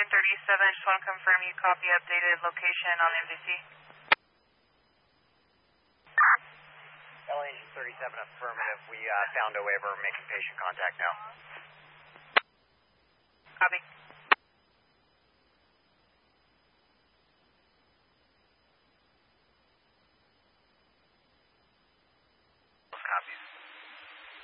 37, just want to confirm you copy updated location on MDC. LA Engine 37, affirmative. We found a waiver, making patient contact now. Copy.